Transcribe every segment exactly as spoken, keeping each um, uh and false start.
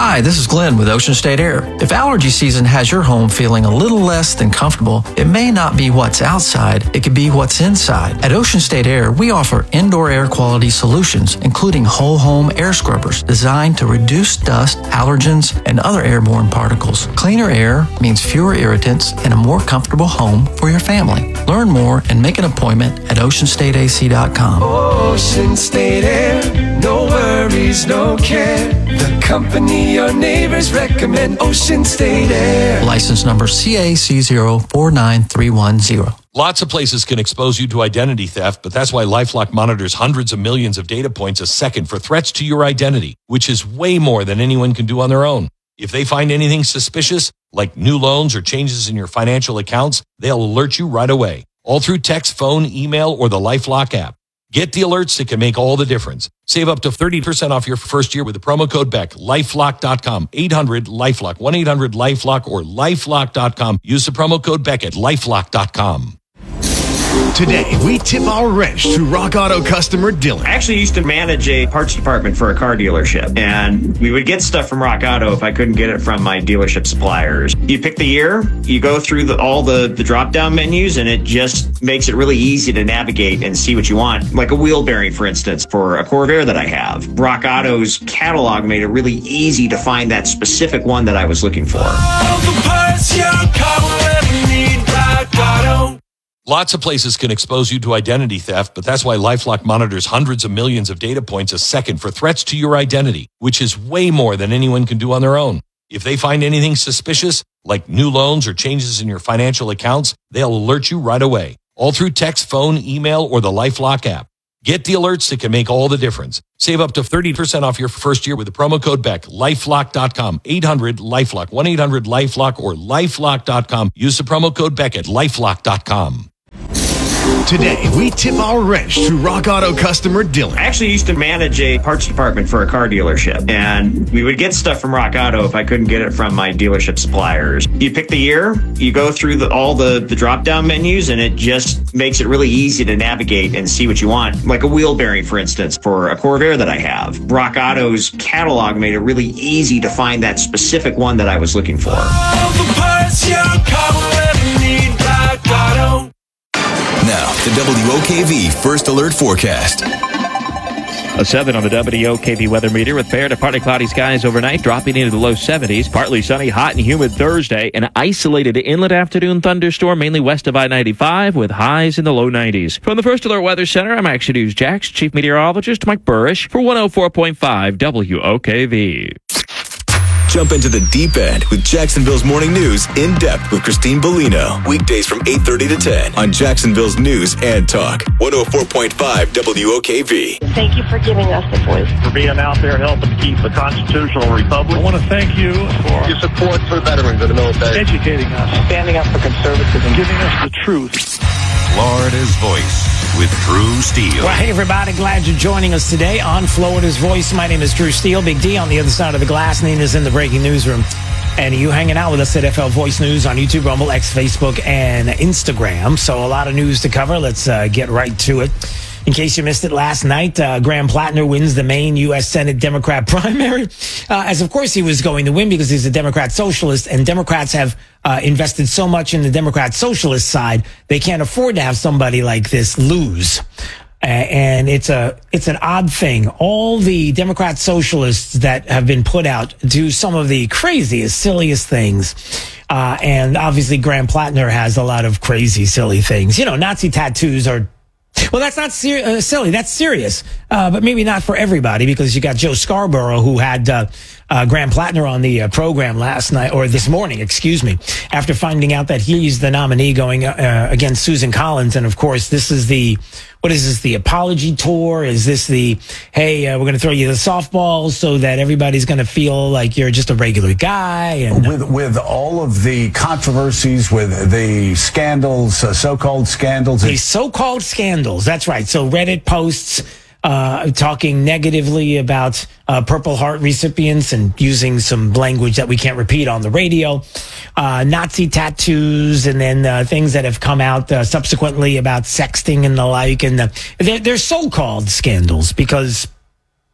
Hi, this is Glenn with Ocean State Air. If allergy season has your home feeling a little less than comfortable, it may not be what's outside, it could be what's inside. At Ocean State Air, we offer indoor air quality solutions, including whole home air scrubbers designed to reduce dust, allergens, and other airborne particles. Cleaner air means fewer irritants and a more comfortable home for your family. Learn more and make an appointment at ocean state a c dot com. Ocean State Air, no worries, no care. The company your neighbors recommend, Ocean State Air. License number C A C zero four nine three one zero. Lots of places can expose you to identity theft, but that's why LifeLock monitors hundreds of millions of data points a second for threats to your identity, which is way more than anyone can do on their own. If they find anything suspicious, like new loans or changes in your financial accounts, they'll alert you right away, all through text, phone, email, or the LifeLock app. Get the alerts that can make all the difference. Save up to thirty percent off your first year with the promo code Beck. lifelock dot com, eight hundred LifeLock, one eight hundred LifeLock, or lifelock dot com. Use the promo code Beck at lifelock dot com. Today, we tip our wrench to Rock Auto customer Dylan. I actually used to manage a parts department for a car dealership, and we would get stuff from Rock Auto if I couldn't get it from my dealership suppliers. You pick the year, you go through the, all the, the drop-down menus, and it just makes it really easy to navigate and see what you want. Like a wheel bearing, for instance, for a Corvair that I have. Rock Auto's catalog made it really easy to find that specific one that I was looking for. All the parts your car will ever need, Rock Auto. Lots of places can expose you to identity theft, but that's why LifeLock monitors hundreds of millions of data points a second for threats to your identity, which is way more than anyone can do on their own. If they find anything suspicious, like new loans or changes in your financial accounts, they'll alert you right away, all through text, phone, email, or the LifeLock app. Get the alerts that can make all the difference. Save up to thirty percent off your first year with the promo code Beck. lifelock dot com, eight hundred LifeLock, one eight hundred LifeLock, or lifelock dot com. Use the promo code Beck at lifelock dot com. Today, we tip our wrench to Rock Auto customer Dylan. I actually used to manage a parts department for a car dealership, and we would get stuff from Rock Auto if I couldn't get it from my dealership suppliers. You pick the year, you go through the, all the, the drop-down menus, and it just makes it really easy to navigate and see what you want. Like a wheel bearing, for instance, for a Corvair that I have. Rock Auto's catalog made it really easy to find that specific one that I was looking for. All the parts your car will ever need, Rock Auto. Now, the W O K V First Alert Forecast. A seven on the W O K V weather meter with fair to partly cloudy skies overnight, dropping into the low seventies. Partly sunny, hot and humid Thursday. An isolated inlet afternoon thunderstorm, mainly west of I ninety-five, with highs in the low nineties. From the First Alert Weather Center, I'm Action News Jax Chief Meteorologist Mike Burrish for one oh four point five W O K V. Jump into the deep end with Jacksonville's Morning News in depth with Christine Bellino. Weekdays from eight thirty to ten on Jacksonville's News and Talk. one oh four point five W O K V. Thank you for giving us the voice. For being out there helping keep the constitutional republic. I want to thank you for your support for veterans of the military. Educating us. Standing up for conservatism. Giving us the truth. Florida's Voice with Drew Steele. Well, hey, everybody. Glad you're joining us today on Florida's Voice. My name is Drew Steele. Big D on the other side of the glass. Nina's in the breaking newsroom. And you hanging out with us at F L Voice News on YouTube, Rumble, X, Facebook, and Instagram. So a lot of news to cover. Let's uh, get right to it. In case you missed it last night, uh, Graham Plattner wins the Maine U S Senate Democrat primary, uh, as of course he was going to win because he's a Democrat socialist, and Democrats have uh, invested so much in the Democrat socialist side, they can't afford to have somebody like this lose. Uh, and it's a it's an odd thing. All the Democrat socialists that have been put out do some of the craziest, silliest things. Uh, and obviously Graham Plattner has a lot of crazy, silly things. You know, Nazi tattoos are Well, that's not ser- uh, silly. That's serious. Uh, but maybe not for everybody, because you got Joe Scarborough, who had uh, uh, Graham Plattner on the uh, program last night, or this morning, excuse me, after finding out that he's the nominee going uh, against Susan Collins. And, of course, this is the, what is this, the apology tour? Is this the, hey, uh, we're going to throw you the softballs so that everybody's going to feel like you're just a regular guy? And with, with all of the controversies, with the scandals, uh, so-called scandals. The so-called scandals, that's right. So Reddit posts uh, talking negatively about uh, Purple Heart recipients and using some language that we can't repeat on the radio. Uh, Nazi tattoos, and then uh, things that have come out uh, subsequently about sexting and the like. And uh, they're, they're so-called scandals because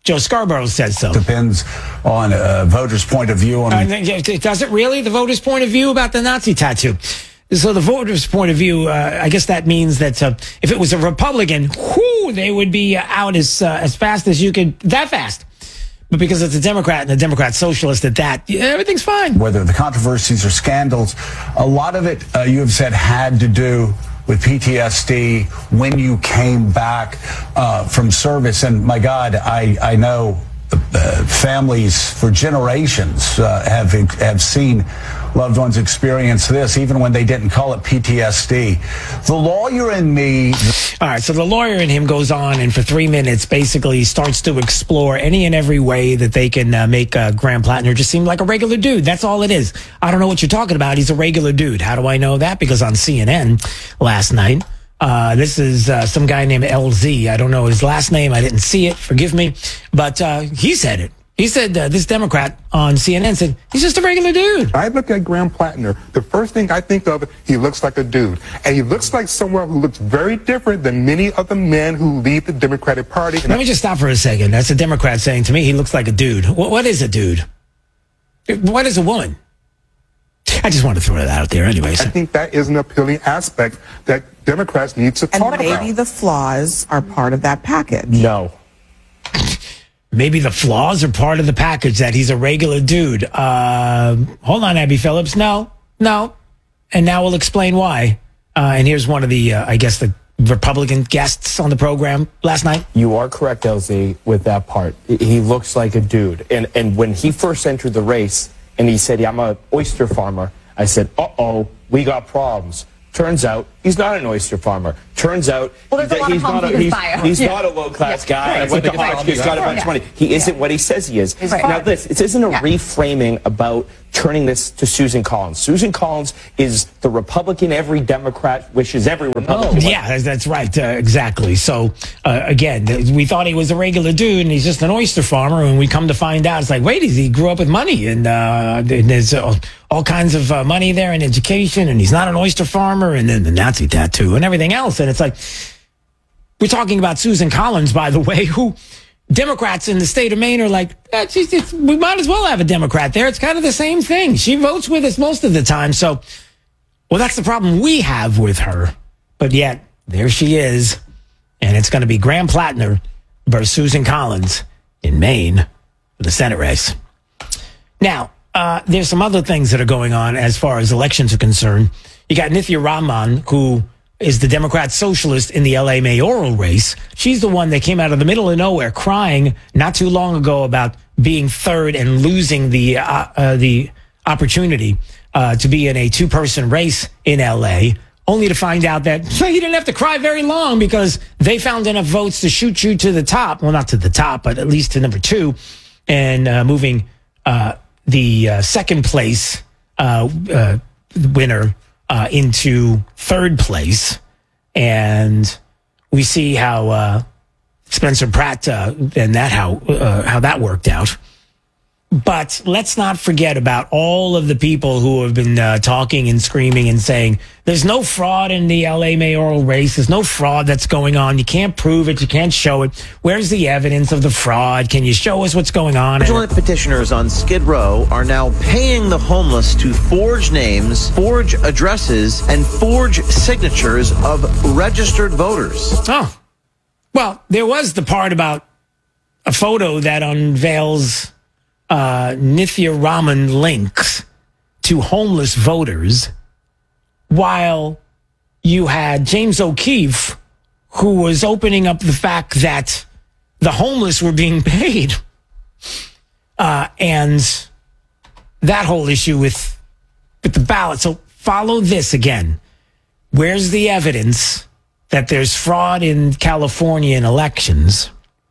Joe Scarborough says so. Depends on a voter's point of view. On uh, does it really? The voter's point of view about the Nazi tattoo? So the voters' point of view, uh, I guess that means that uh, if it was a Republican, whoo, they would be out as uh, as fast as you could, that fast. But because it's a Democrat and a Democrat socialist at that, yeah, everything's fine. Whether the controversies or scandals, a lot of it, uh, you have said, had to do with P T S D when you came back uh, from service. And my God, I, I know uh, families for generations uh, have have seen loved ones experience this, even when they didn't call it P T S D. The lawyer in me... All right, so the lawyer in him goes on and for three minutes basically starts to explore any and every way that they can uh, make uh, Graham Plattner just seem like a regular dude. That's all it is. I don't know what you're talking about. He's a regular dude. How do I know that? Because on C N N last night, uh, this is uh, some guy named L Z. I don't know his last name. I didn't see it. Forgive me. But uh, he said it. He said, uh, this Democrat on C N N said, he's just a regular dude. I look at Graham Plattner, the first thing I think of, he looks like a dude. And he looks like someone who looks very different than many of the men who lead the Democratic Party. Let me just stop for a second. That's a Democrat saying to me, he looks like a dude. What, what is a dude? What is a woman? I just want to throw that out there anyways. I think that is an appealing aspect that Democrats need to and talk about. And maybe the flaws are part of that package. No. Maybe the flaws are part of the package, that he's a regular dude. Uh, hold on, Abby Phillips. No, no. And now we'll explain why. Uh, and here's one of the, uh, I guess, the Republican guests on the program last night. You are correct, L Z, with that part. He looks like a dude. And, and when he first entered the race and he said, yeah, I'm an oyster farmer, I said, uh-oh, we got problems. Turns out he's not an oyster farmer. Turns out well, that he's, not a, he's, he's yeah. not a low-class yeah. guy. Right. Went to college, he's got a bunch of money. He yeah. isn't what he says he is. Right. Now, this, this isn't a yeah. reframing about turning this to Susan Collins. Susan Collins is the Republican every Democrat wishes every Republican. Oh, yeah, that's right. Uh, exactly. So, uh, again, we thought he was a regular dude and he's just an oyster farmer. And we come to find out, it's like, wait, he grew up with money and, uh, and there's uh, all kinds of uh, money there and education. And he's not an oyster farmer. And then the Nazi tattoo and everything else. And it's like, we're talking about Susan Collins, by the way, who Democrats in the state of Maine are like, eh, geez, it's, we might as well have a Democrat there. It's kind of the same thing. She votes with us most of the time. So, well, that's the problem we have with her. But yet, there she is. And it's going to be Graham Plattner versus Susan Collins in Maine for the Senate race. Now, uh, there's some other things that are going on as far as elections are concerned. You got Nithya Raman, who is the Democrat socialist in the L A mayoral race. She's the one that came out of the middle of nowhere crying not too long ago about being third and losing the uh, uh, the opportunity uh, to be in a two-person race in L A, only to find out that well, you didn't have to cry very long because they found enough votes to shoot you to the top. Well, not to the top, but at least to number two, and uh, moving uh, the uh, second place uh, uh, winner Uh, into third place. And we see how uh, Spencer Pratt uh, and that how uh, how that worked out. But let's not forget about all of the people who have been uh, talking and screaming and saying there's no fraud in the L A mayoral race. There's no fraud that's going on. You can't prove it. You can't show it. Where's the evidence of the fraud? Can you show us what's going on? Vigilant petitioners on Skid Row are now paying the homeless to forge names, forge addresses, and forge signatures of registered voters. Oh, well, there was the part about a photo that unveils Uh, Nithya Raman links to homeless voters, while you had James O'Keefe, who was opening up the fact that the homeless were being paid. Uh, and that whole issue with, with the ballot. So follow this again. Where's the evidence that there's fraud in California in elections?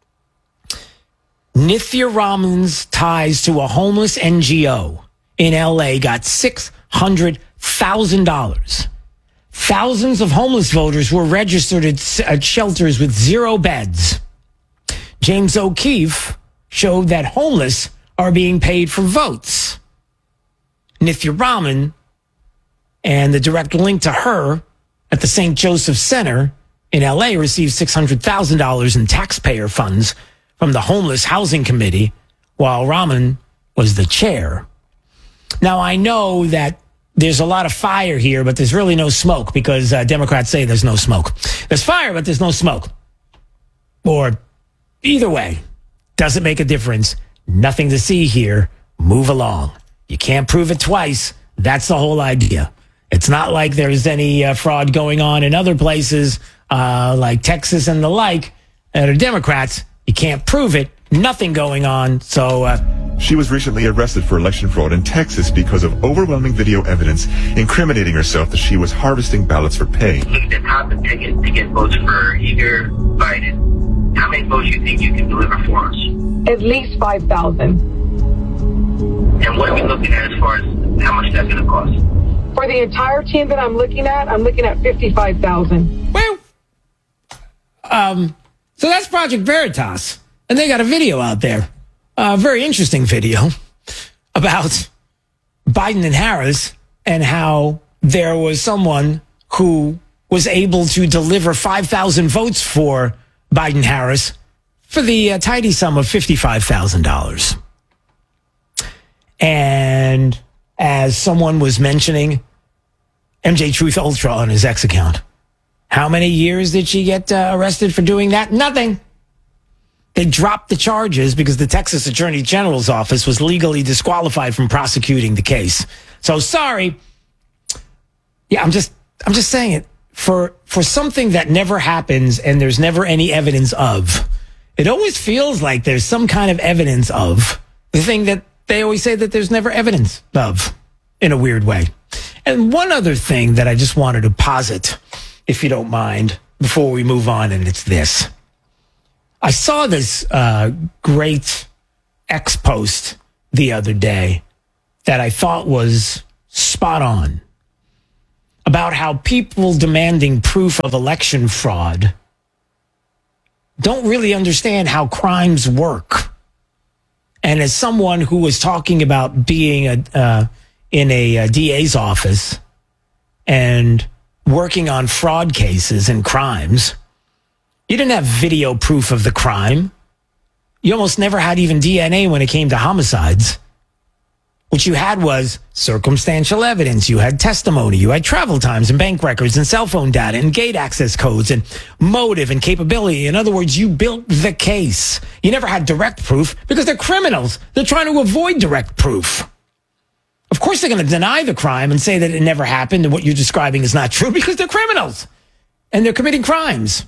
Nithya Raman's ties to a homeless N G O in L A got six hundred thousand dollars. Thousands of homeless voters were registered at, at shelters with zero beds. James O'Keefe showed that homeless are being paid for votes. Nithya Raman and the direct link to her at the Saint Joseph Center in L A received six hundred thousand dollars in taxpayer funds from the Homeless Housing Committee, while Rahman was the chair. Now, I know that there's a lot of fire here, but there's really no smoke because uh, Democrats say there's no smoke. There's fire, but there's no smoke. Or either way, doesn't make a difference. Nothing to see here. Move along. You can't prove it twice. That's the whole idea. It's not like there's any uh, fraud going on in other places uh, like Texas and the like that are Democrats. You can't prove it. Nothing going on. So uh, she was recently arrested for election fraud in Texas because of overwhelming video evidence incriminating herself that she was harvesting ballots for pay. Look at top the ticket to get votes for either Biden. How many votes do you think you can deliver for us? At least five thousand. And what are we looking at as far as how much that's going to cost? For the entire team that I'm looking at, I'm looking at fifty-five thousand. Well, um, so that's Project Veritas. And they got a video out there, a very interesting video about Biden and Harris and how there was someone who was able to deliver five thousand votes for Biden Harris for the uh, tidy sum of fifty-five thousand dollars. And as someone was mentioning, M J Truth Ultra on his X account. How many years did she get uh, arrested for doing that? Nothing. They dropped the charges because the Texas Attorney General's office was legally disqualified from prosecuting the case. So sorry. Yeah, I'm just I'm just saying it. For for something that never happens and there's never any evidence of, it always feels like there's some kind of evidence of the thing that they always say that there's never evidence of in a weird way. And one other thing that I just wanted to posit, if you don't mind, before we move on, and it's this. I saw this uh, great X post the other day that I thought was spot on about how people demanding proof of election fraud don't really understand how crimes work. And as someone who was talking about being a, uh, in a, a D A's office and working on fraud cases and crimes, you didn't have video proof of the crime. You almost never had even D N A when it came to homicides. What you had was circumstantial evidence. You had testimony. You had travel times and bank records and cell phone data and gate access codes and motive and capability. In other words, you built the case. You never had direct proof because they're criminals. They're trying to avoid direct proof. Of course, they're going to deny the crime and say that it never happened and what you're describing is not true because they're criminals and they're committing crimes.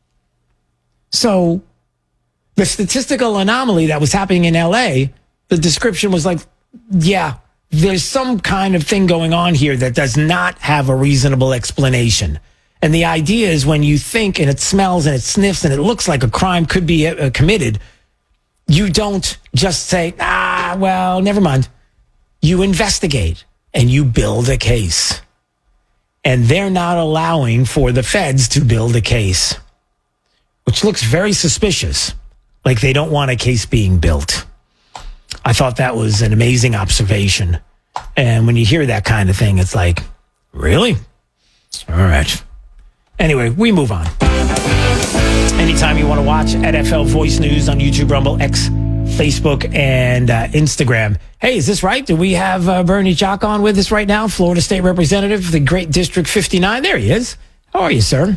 So the statistical anomaly that was happening in L A, the description was like, yeah, there's some kind of thing going on here that does not have a reasonable explanation. And the idea is when you think and it smells and it sniffs and it looks like a crime could be uh, committed, you don't just say, ah, well, never mind. You investigate and you build a case. And they're not allowing for the feds to build a case, which looks very suspicious, like they don't want a case being built. I thought that was an amazing observation. And when you hear that kind of thing, it's like, really? All right. Anyway, we move on. Anytime you want to watch N F L Voice News on YouTube, Rumble, X, Facebook, and uh, Instagram. Hey, is this right? Do we have uh, Bernie Jock on with us right now? Florida State Representative, the great District fifty-nine. There he is. How are you, sir?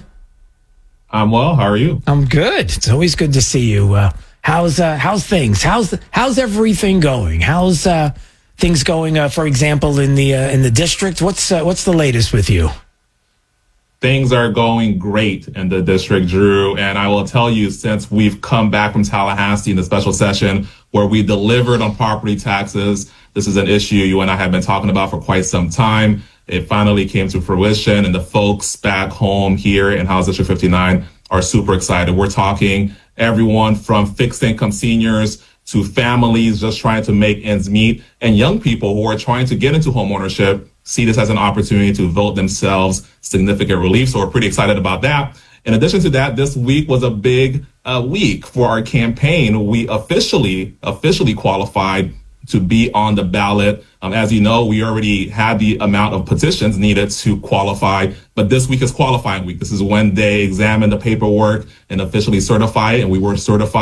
I'm well. How are you? I'm good. It's always good to see you. Uh, how's uh, how's things? How's how's everything going? How's uh, things going? Uh, for example, in the uh, in the district, what's uh, what's the latest with you? Things are going great in the district, Drew. And I will tell you, since we've come back from Tallahassee in the special session where we delivered on property taxes, this is an issue you and I have been talking about for quite some time. It finally came to fruition, and the folks back home here in House District fifty-nine are super excited. We're talking everyone from fixed income seniors to families just trying to make ends meet, and young people who are trying to get into homeownership see this as an opportunity to vote themselves significant relief. So we're pretty excited about that. In addition to that, this week was a big uh, week for our campaign. We officially, officially qualified to be on the ballot. Um, as you know, we already had the amount of petitions needed to qualify, but this week is qualifying week. This is when they examine the paperwork and officially certify it, and we were certified.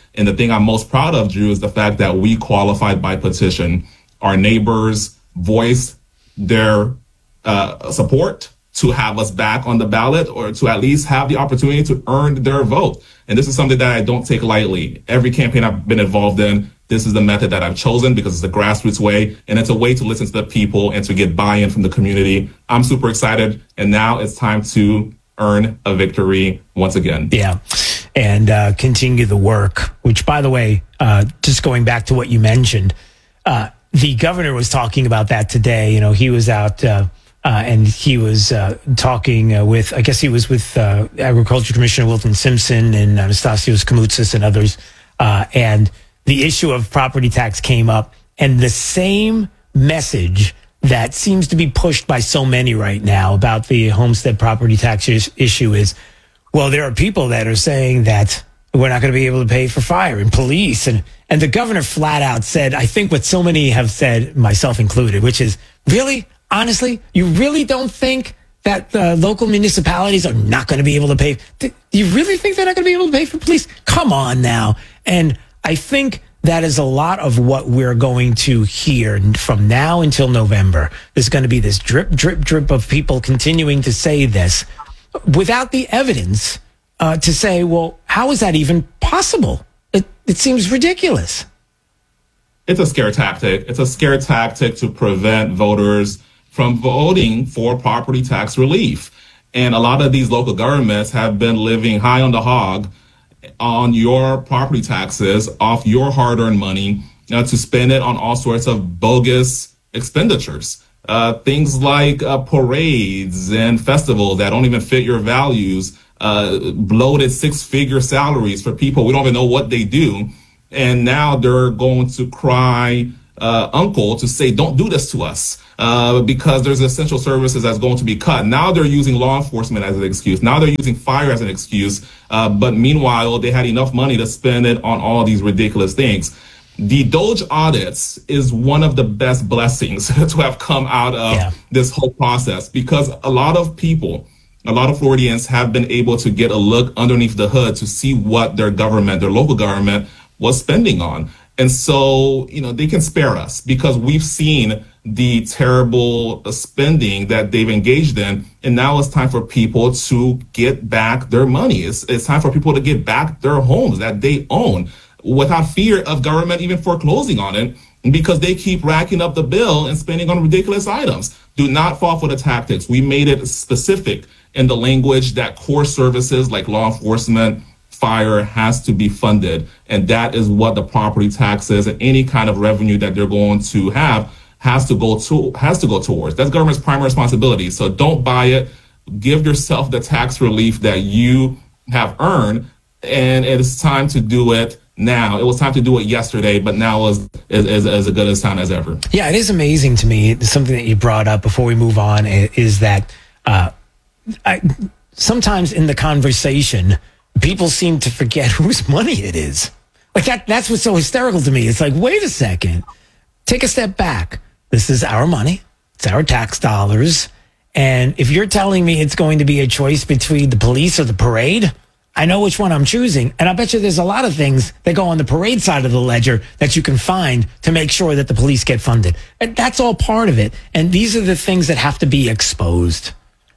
And the thing I'm most proud of, Drew, is the fact that we qualified by petition. Our neighbors voiced their uh, support to have us back on the ballot, or to at least have the opportunity to earn their vote. And this is something that I don't take lightly. Every campaign I've been involved in, this is the method that I've chosen because it's the grassroots way, and it's a way to listen to the people and to get buy-in from the community. I'm super excited, and now it's time to earn a victory once again. Yeah, and uh, continue the work, which, by the way, uh, just going back to what you mentioned, uh, the governor was talking about that today. You know, he was out uh, uh, and he was uh, talking uh, with, I guess he was with uh, Agriculture Commissioner Wilton Simpson and Anastasios Kamoutsas and others. Uh, and the issue of property tax came up, and the same message that seems to be pushed by so many right now about the homestead property tax is- issue is, well, there are people that are saying that we're not going to be able to pay for fire and police. And, and the governor flat out said, I think what so many have said, myself included, which is, really, honestly, you really don't think that uh, local municipalities are not going to be able to pay? Do you really think they're not going to be able to pay for police? Come on now. And I think that is a lot of what we're going to hear from now until November. There's going to be this drip, drip, drip of people continuing to say this without the evidence uh, to say, well, how is that even possible? It, it seems ridiculous. It's a scare tactic. It's a scare tactic to prevent voters from voting for property tax relief. And a lot of these local governments have been living high on the hog on your property taxes, off your hard-earned money, uh, to spend it on all sorts of bogus expenditures. Uh, things like uh, parades and festivals that don't even fit your values, uh, bloated six-figure salaries for people we don't even know what they do. And now they're going to cry uh, uncle to say, don't do this to us. Uh, because there's essential services that's going to be cut. Now they're using law enforcement as an excuse. Now they're using fire as an excuse. Uh, but meanwhile, they had enough money to spend it on all these ridiculous things. The Doge audits is one of the best blessings to have come out of yeah. this whole process, because a lot of people, a lot of Floridians have been able to get a look underneath the hood to see what their government, their local government, was spending on. And so, you know, they can spare us because we've seen the terrible spending that they've engaged in. And now it's time for people to get back their money. It's, it's time for people to get back their homes that they own without fear of government even foreclosing on it, because they keep racking up the bill and spending on ridiculous items. Do not fall for the tactics. We made it specific in the language that core services like law enforcement, fire has to be funded. And that is what the property taxes and any kind of revenue that they're going to have has to go to has to go towards. That's government's primary responsibility. So don't buy it. Give yourself the tax relief that you have earned, and it's time to do it now. It was time to do it yesterday, but now is is, is as good a time as ever. Yeah, it is amazing to me. Something that you brought up before we move on is that uh, I, sometimes in the conversation, people seem to forget whose money it is. Like that. That's what's so hysterical to me. It's like, wait a second, take a step back. This is our money. It's our tax dollars. And if you're telling me it's going to be a choice between the police or the parade, I know which one I'm choosing. And I bet you there's a lot of things that go on the parade side of the ledger that you can find to make sure that the police get funded. And that's all part of it. And these are the things that have to be exposed.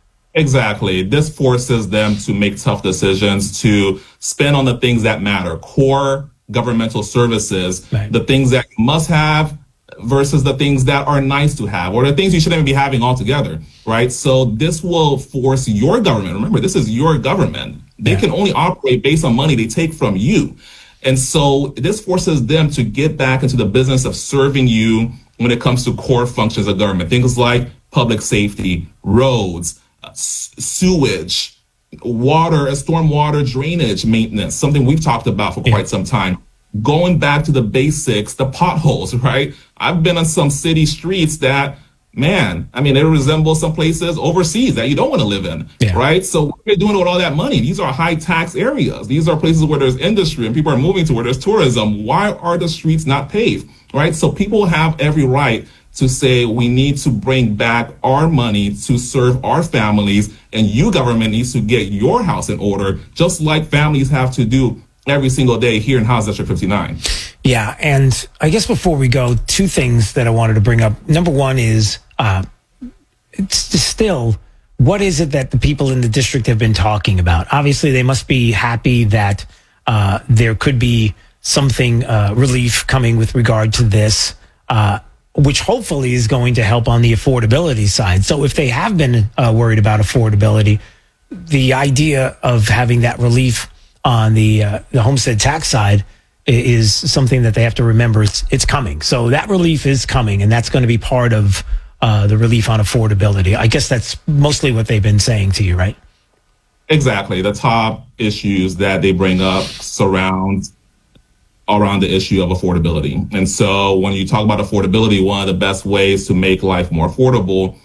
Exactly. This forces them to make tough decisions, to spend on the things that matter, core governmental services, right. The things that you must have versus the things that are nice to have, or the things you shouldn't even be having altogether, right? So this will force your government. Remember, this is your government. They yeah. can only operate based on money they take from you. And so this forces them to get back into the business of serving you when it comes to core functions of government. Things like public safety, roads, uh, sewage, water, stormwater drainage maintenance, something we've talked about for yeah. quite some time. Going back to the basics, the potholes, right? I've been on some city streets that, man, I mean, they resemble some places overseas that you don't want to live in, yeah. right? So what are they doing with all that money? These are high tax areas. These are places where there's industry and people are moving to, where there's tourism. Why are the streets not paved, right? So people have every right to say we need to bring back our money to serve our families, and you, government, needs to get your house in order, just like families have to do every single day here in House District fifty-nine. Yeah, and I guess before we go, two things that I wanted to bring up. Number one is, uh, it's still, what is it that the people in the district have been talking about? Obviously, they must be happy that uh, there could be something, uh, relief coming with regard to this, uh, which hopefully is going to help on the affordability side. So if they have been uh, worried about affordability, the idea of having that relief on the uh, the homestead tax side is something that they have to remember. It's, it's coming. So that relief is coming, and that's going to be part of uh, the relief on affordability. I guess that's mostly what they've been saying to you, right? Exactly. The top issues that they bring up surround around the issue of affordability. And so when you talk about affordability, one of the best ways to make life more affordable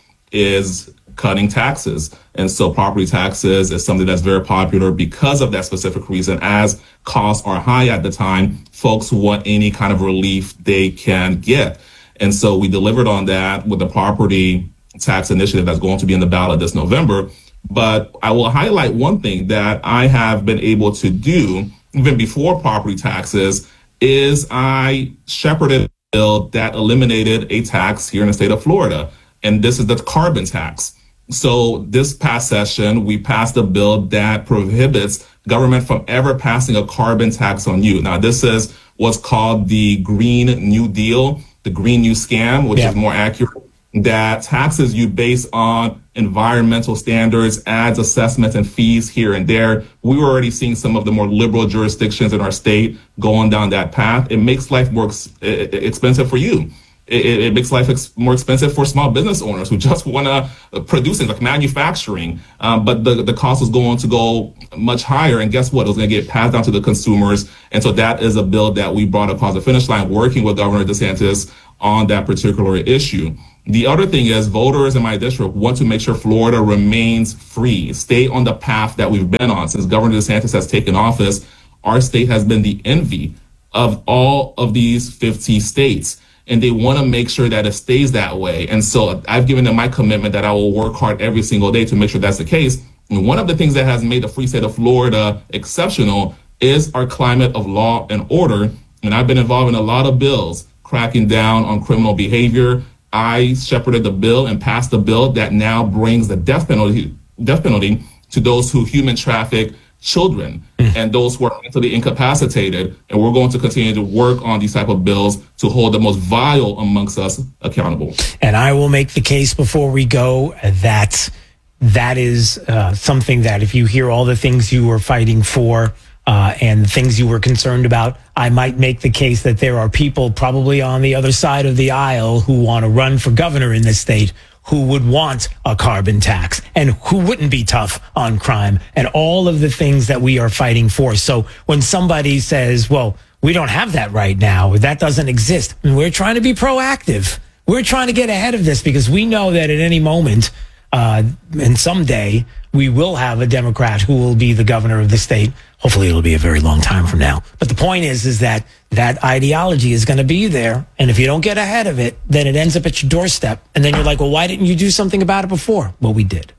is cutting taxes. And so property taxes is something that's very popular because of that specific reason. As costs are high at the time, folks want any kind of relief they can get. And so we delivered on that with the property tax initiative that's going to be in the ballot this November. But I will highlight one thing that I have been able to do even before property taxes is I shepherded a bill that eliminated a tax here in the state of Florida. And this is the carbon tax. So this past session, we passed a bill that prohibits government from ever passing a carbon tax on you. Now, this is what's called the Green New Deal, the Green New Scam, which yeah. is more accurate, that taxes you based on environmental standards, adds assessments and fees here and there. We were already seeing some of the more liberal jurisdictions in our state going down that path. It makes life more ex- expensive for you. It, it makes life ex- more expensive for small business owners who just want to produce things like manufacturing. Um, but the, the cost was going to go much higher. And guess what? It was going to get passed down to the consumers. And so that is a bill that we brought across the finish line working with Governor DeSantis on that particular issue. The other thing is voters in my district want to make sure Florida remains free, stay on the path that we've been on. Since Governor DeSantis has taken office, our state has been the envy of all of these fifty states. And they want to make sure that it stays that way. And so I've given them my commitment that I will work hard every single day to make sure that's the case. And one of the things that has made the free state of Florida exceptional is our climate of law and order. And I've been involved in a lot of bills cracking down on criminal behavior. I shepherded the bill and passed the bill that now brings the death penalty, death penalty to those who human traffic children mm. and those who are mentally incapacitated. And we're going to continue to work on these type of bills to hold the most vile amongst us accountable. And I will make the case before we go that that is uh, something that if you hear all the things you were fighting for uh, and the things you were concerned about, I might make the case that there are people probably on the other side of the aisle who want to run for governor in this state who would want a carbon tax and who wouldn't be tough on crime and all of the things that we are fighting for. So when somebody says, well, we don't have that right now, that doesn't exist, and we're trying to be proactive. We're trying to get ahead of this because we know that at any moment uh, and someday we will have a Democrat who will be the governor of the state. Hopefully it'll be a very long time from now. But the point is, is that that ideology is going to be there. And if you don't get ahead of it, then it ends up at your doorstep. And then you're like, well, why didn't you do something about it before? Well, we did.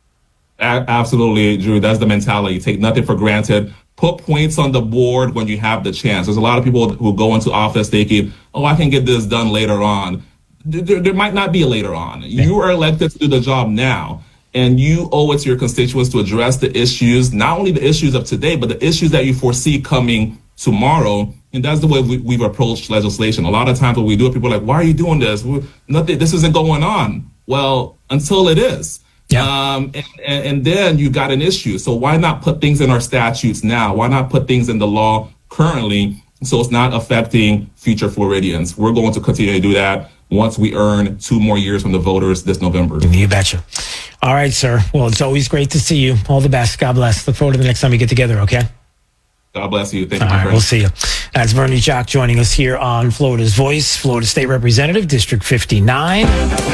A- absolutely, Drew. That's the mentality. Take nothing for granted. Put points on the board when you have the chance. There's a lot of people who go into office thinking, oh, I can get this done later on. There, there might not be a later on. Yeah. You are elected to do the job now. And you owe it to your constituents to address the issues, not only the issues of today, but the issues that you foresee coming tomorrow. And that's the way we, we've approached legislation. A lot of times when we do it, people are like, why are you doing this? We're, nothing, this isn't going on. Well, until it is. Yeah. Um, and, and, and then you got an issue. So why not put things in our statutes now? Why not put things in the law currently so it's not affecting future Floridians? We're going to continue to do that once we earn two more years from the voters this November. You betcha. All right, sir. Well, it's always great to see you. All the best. God bless. Look forward to the next time we get together, okay? God bless you. Thank you. All right, we'll see you. That's Bernie Jacques joining us here on Florida's Voice, Florida State Representative, District fifty-nine.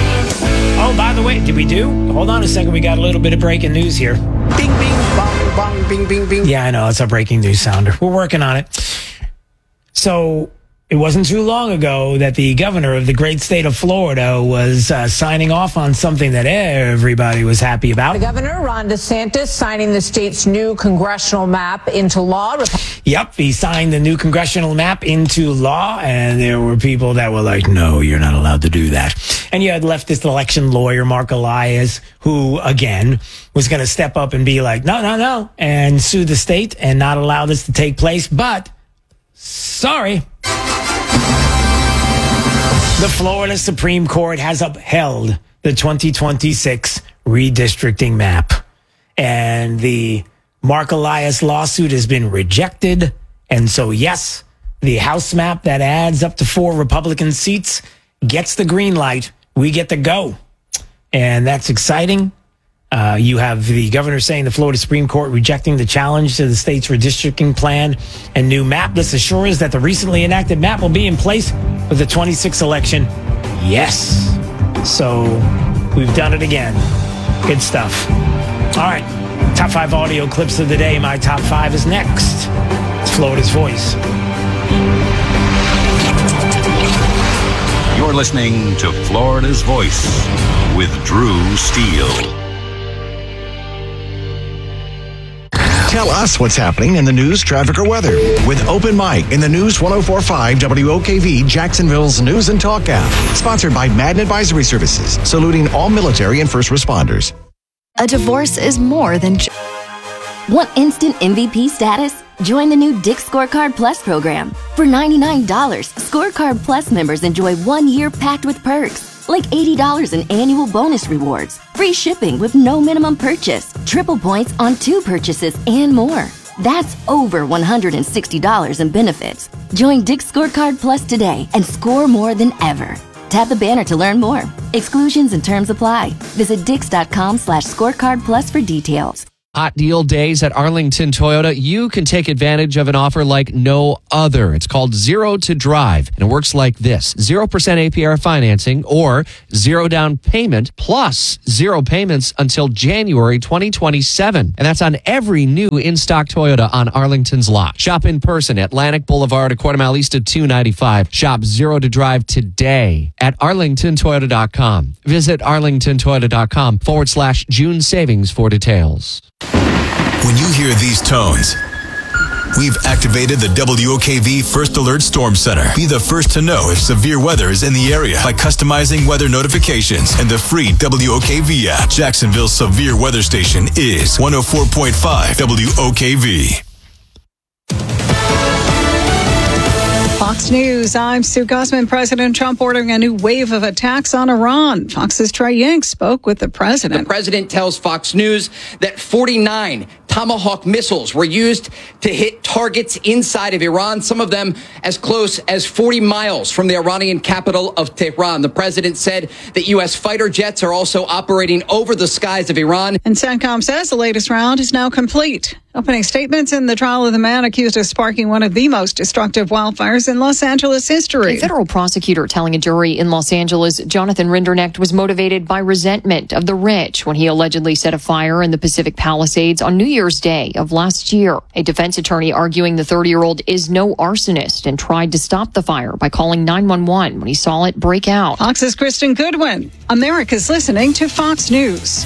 Oh, by the way, did we do? Hold on a second. We got a little bit of breaking news here. Bing, bing, bong, bong, bing, bing, bing. Yeah, I know. It's our breaking news sounder. We're working on it. So it wasn't too long ago that the governor of the great state of Florida was uh, signing off on something that everybody was happy about. The governor, Ron DeSantis, signing the state's new congressional map into law. Yep, he signed the new congressional map into law, and there were people that were like, no, you're not allowed to do that. And you had leftist election lawyer Mark Elias, who, again, was going to step up and be like, no, no, no, and sue the state and not allow this to take place. But, sorry. The Florida Supreme Court has upheld the twenty twenty-six redistricting map. And the Mark Elias lawsuit has been rejected. And so, yes, the House map that adds up to four Republican seats gets the green light. We get to go. And that's exciting. Uh, you have the governor saying the Florida Supreme Court rejecting the challenge to the state's redistricting plan and new map. This assures that the recently enacted map will be in place for the twenty-sixth election. Yes. So we've done it again. Good stuff. All right. Top five audio clips of the day. My top five is next. It's Florida's Voice. You're listening to Florida's Voice with Drew Steele. Tell us what's happening in the news, traffic, or weather with Open Mic in the News one oh four point five W O K V Jacksonville's News and Talk app. Sponsored by Madden Advisory Services, saluting all military and first responders. A divorce is more than just... Want instant M V P status? Join the new Dick's Scorecard Plus program. For ninety-nine dollars, Scorecard Plus members enjoy one year packed with perks, like eighty dollars in annual bonus rewards, free shipping with no minimum purchase, triple points on two purchases, and more. That's over one hundred sixty dollars in benefits. Join Dick's Scorecard Plus today and score more than ever. Tap the banner to learn more. Exclusions and terms apply. Visit dix.com slash scorecard plus for details. Hot deal days at Arlington Toyota. You can take advantage of an offer like no other. It's called Zero to Drive, and it works like this. zero percent A P R financing or zero down payment plus zero payments until January twenty twenty-seven. And that's on every new in-stock Toyota on Arlington's lot. Shop in person at Atlantic Boulevard, a quarter mile east of two ninety-five. Shop Zero to Drive today at arlington toyota dot com. Visit arlington toyota dot com forward slash June savings for details. When you hear these tones, we've activated the W O K V First Alert Storm Center. Be the first to know if severe weather is in the area by customizing weather notifications and the free W O K V app. Jacksonville's severe weather station is one oh four point five W O K V. Fox News, I'm Sue Guzman. President Trump ordering a new wave of attacks on Iran. Fox's Trey Ying spoke with the president. The president tells Fox News that forty-nine Tomahawk missiles were used to hit targets inside of Iran, some of them as close as forty miles from the Iranian capital of Tehran. The president said that U S fighter jets are also operating over the skies of Iran. And CENTCOM says the latest round is now complete. Opening statements in the trial of the man accused of sparking one of the most destructive wildfires in Los Angeles history. A federal prosecutor telling a jury in Los Angeles Jonathan Rinderknecht was motivated by resentment of the rich when he allegedly set a fire in the Pacific Palisades on New Year's Day of last year. A defense attorney arguing the thirty-year-old is no arsonist and tried to stop the fire by calling nine one one when he saw it break out. Fox's Kristen Goodwin. America's listening to Fox News.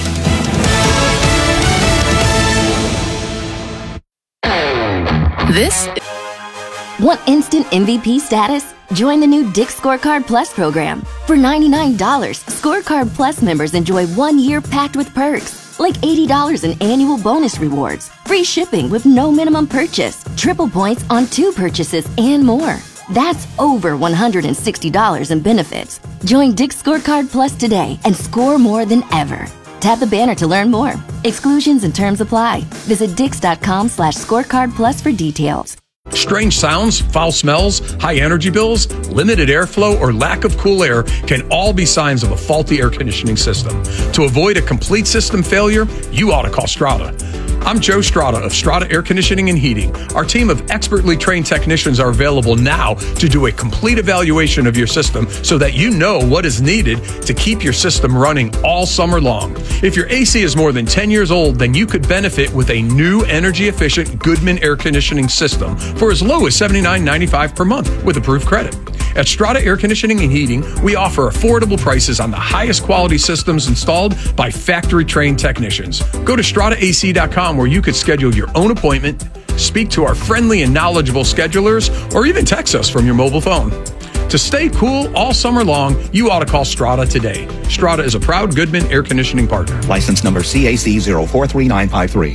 This Want instant M V P status? Join the new Dick's Scorecard Plus program. For ninety-nine dollars, Scorecard Plus members enjoy one year packed with perks, like eighty dollars in annual bonus rewards, free shipping with no minimum purchase, triple points on two purchases, and more. That's over one hundred sixty dollars in benefits. Join Dick's Scorecard Plus today and score more than ever. Tap the banner to learn more. Exclusions and terms apply. Visit dix.com slash scorecard plus for details. Strange sounds, foul smells, high energy bills, limited airflow, or lack of cool air can all be signs of a faulty air conditioning system. To avoid a complete system failure, you ought to call Strata. I'm Joe Strada of Strada Air Conditioning and Heating. Our team of expertly trained technicians are available now to do a complete evaluation of your system so that you know what is needed to keep your system running all summer long. If your A C is more than ten years old, then you could benefit with a new energy-efficient Goodman air conditioning system for as low as seventy-nine ninety-five per month with approved credit. At Strada Air Conditioning and Heating, we offer affordable prices on the highest quality systems installed by factory-trained technicians. Go to strada A C dot com where you could schedule your own appointment, speak to our friendly and knowledgeable schedulers, or even text us from your mobile phone. To stay cool all summer long, you ought to call Strada today. Strada is a proud Goodman air conditioning partner. License number C A C zero four three nine five three.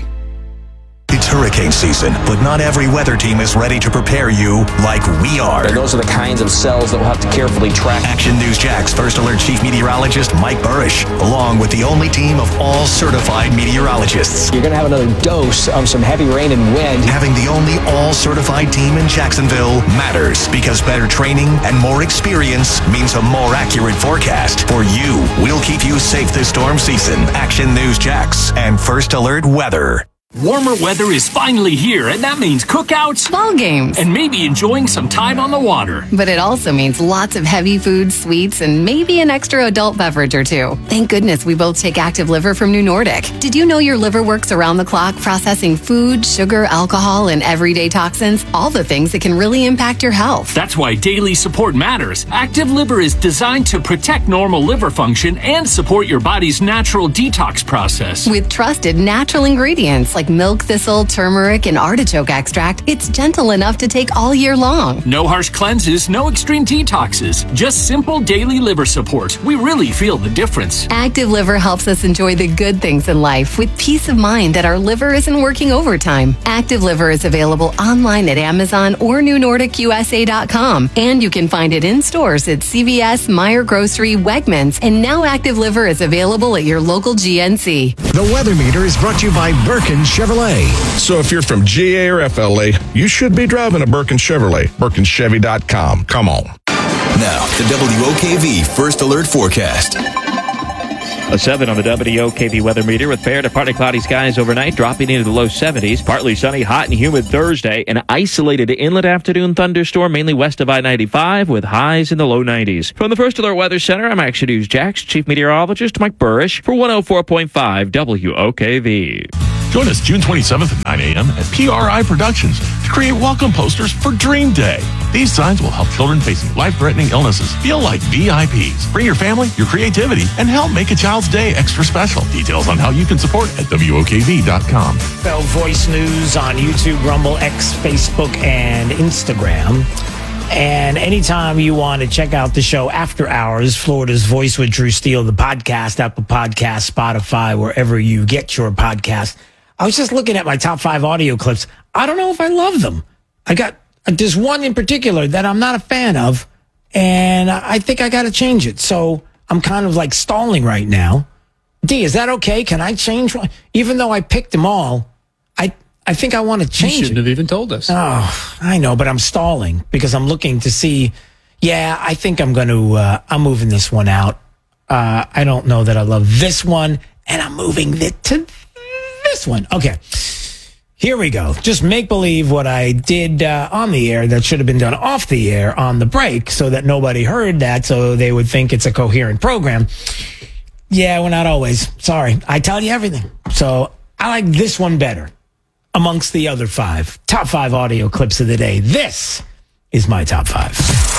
It's hurricane season, but not every weather team is ready to prepare you like we are. And those are the kinds of cells that we'll have to carefully track. Action News Jax First Alert Chief Meteorologist Mike Burrish, along with the only team of all certified meteorologists. You're going to have another dose of some heavy rain and wind. Having the only all certified team in Jacksonville matters because better training and more experience means a more accurate forecast for you. We'll keep you safe this storm season. Action News Jax and First Alert Weather. Warmer weather is finally here, and that means cookouts, ball games, and maybe enjoying some time on the water. But it also means lots of heavy foods, sweets, and maybe an extra adult beverage or two. Thank goodness we both take Active Liver from New Nordic. Did you know your liver works around the clock processing food, sugar, alcohol, and everyday toxins? All the things that can really impact your health. That's why daily support matters. Active Liver is designed to protect normal liver function and support your body's natural detox process. With trusted natural ingredients like milk thistle, turmeric, and artichoke extract, it's gentle enough to take all year long. No harsh cleanses, no extreme detoxes, just simple daily liver support. We really feel the difference. Active Liver helps us enjoy the good things in life with peace of mind that our liver isn't working overtime. Active Liver is available online at Amazon or new nordic U S A dot com, and you can find it in stores at C V S, Meijer Grocery, Wegmans, and now Active Liver is available at your local G N C. The Weather Meter is brought to you by Birkin Chevrolet. So if you're from G A or F L A, you should be driving a Birkin Chevrolet. Birkin Chevy dot com. Come on. Now, the W O K V First Alert Forecast. A seven on the W O K V weather meter with fair to partly cloudy skies overnight, dropping into the low seventies. Partly sunny, hot and humid Thursday. An isolated inland afternoon thunderstorm, mainly west of I ninety-five, with highs in the low nineties. From the First Alert Weather Center, I'm Action News Jax Chief Meteorologist Mike Burrish for one oh four point five W O K V. Join us June twenty-seventh at nine a.m. at P R I Productions to create welcome posters for Dream Day. These signs will help children facing life-threatening illnesses feel like V I Ps. Bring your family, your creativity, and help make a child's day extra special. Details on how you can support at W O K V dot com. Bell Voice News on YouTube, Rumble, X, Facebook, and Instagram. And anytime you want to check out the show after hours, Florida's Voice with Drew Steele, the podcast, Apple Podcast, Spotify, wherever you get your podcast. I was just looking at my top five audio clips. I don't know if I love them. I got, there's one in particular that I'm not a fan of, and I think I got to change it. So I'm kind of like stalling right now. D, is that okay? Can I change one? Even though I picked them all, I I think I want to change it. You shouldn't have even told us. Oh, I know, but I'm stalling because I'm looking to see. Yeah, I think I'm going to, uh, I'm moving this one out. Uh, I don't know that I love this one, and I'm moving it to this one. Okay. Here we go. Just make believe what I did uh, on the air that should have been done off the air on the break so that nobody heard that so they would think it's a coherent program. Yeah, we're not always. Sorry. I tell you everything. So I like this one better amongst the other five. Top five audio clips of the day. This is my top five.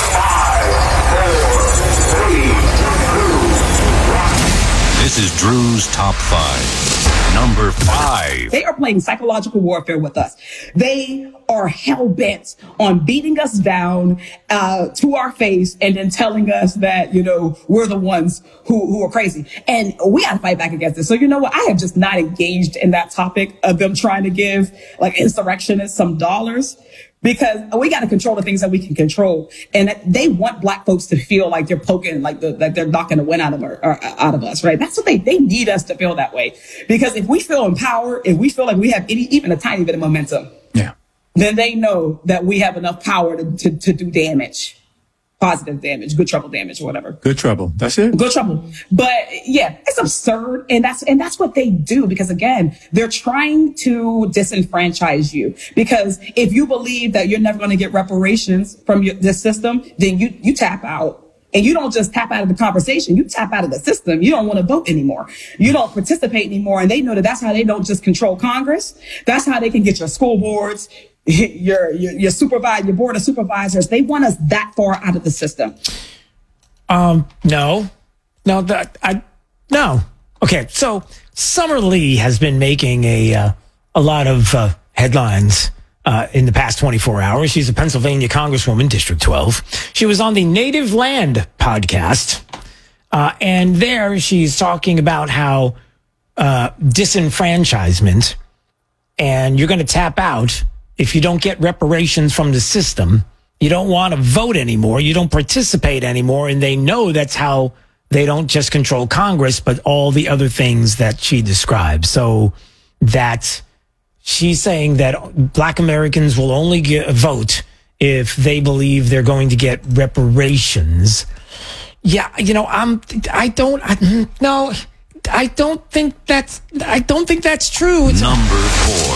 This is Drew's Top five. Number five. They are playing psychological warfare with us. They are hell-bent on beating us down uh, to our face and then telling us that, you know, we're the ones who, who are crazy. And we got to fight back against this. So, you know what? I have just not engaged in that topic of them trying to give, like, insurrectionists some dollars. Because we got to control the things that we can control, and they want black folks to feel like they're poking, like the, like they're knocking a win out of our, or out of us, right? That's what they they need us to feel that way. Because if we feel empowered, if we feel like we have any, even a tiny bit of momentum, yeah, then they know that we have enough power to to, to do damage. positive damage, good trouble damage, or whatever. Good trouble. That's it. Good trouble. But yeah, it's absurd. And that's, and that's what they do, because again, they're trying to disenfranchise you, because if you believe that you're never going to get reparations from your, this system, then you, you tap out. And you don't just tap out of the conversation, you tap out of the system. You don't want to vote anymore. You don't participate anymore. And they know that that's how they don't just control Congress. That's how they can get your school boards, your, your, your supervisor, your board of supervisors. They want us that far out of the system. Um, no, no, that I, no. Okay. So Summer Lee has been making a, uh, a lot of, uh, headlines Uh, in the past twenty-four hours. She's a Pennsylvania Congresswoman, District twelve. She was on the Native Land podcast. Uh, and there she's talking about how uh, disenfranchisement, and you're going to tap out if you don't get reparations from the system. You don't want to vote anymore. You don't participate anymore. And they know that's how they don't just control Congress, but all the other things that she describes. So that's she's saying that Black Americans will only get a vote if they believe they're going to get reparations. Yeah, you know, I'm. I don't. I, no, I don't think that's. I don't think that's true. It's Number four.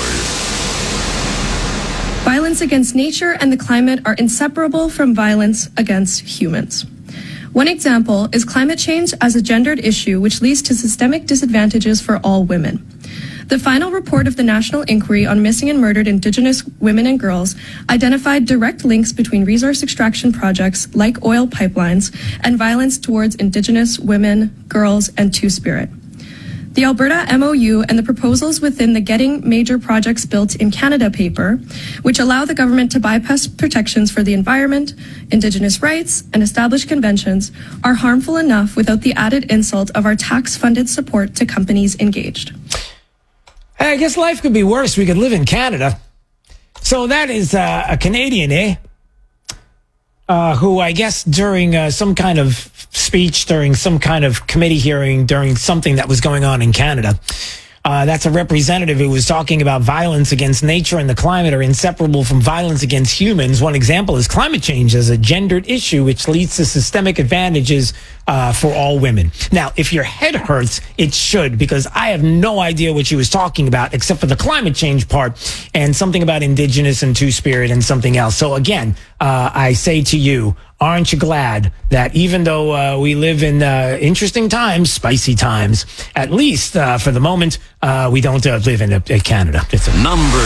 Violence against nature and the climate are inseparable from violence against humans. One example is climate change as a gendered issue, which leads to systemic disadvantages for all women. The final report of the National Inquiry on Missing and Murdered Indigenous Women and Girls identified direct links between resource extraction projects like oil pipelines and violence towards Indigenous women, girls, and Two-Spirit. The Alberta M O U and the proposals within the Getting Major Projects Built in Canada paper, which allow the government to bypass protections for the environment, Indigenous rights, and established conventions, are harmful enough without the added insult of our tax-funded support to companies engaged. I guess life could be worse. We could live in Canada. So that is uh, a Canadian, eh? Uh, who I guess during uh, some kind of speech, during some kind of committee hearing, during something that was going on in Canada, uh, that's a representative who was talking about violence against nature and the climate are inseparable from violence against humans. One example is climate change as a gendered issue, which leads to systemic advantages uh, for all women. Now, if your head hurts, it should, because I have no idea what she was talking about except for the climate change part and something about Indigenous and Two-Spirit and something else. So again, uh, I say to you, aren't you glad that even though uh, we live in uh, interesting times, spicy times, at least uh, for the moment, uh, we don't uh, live in uh, Canada. It's a Number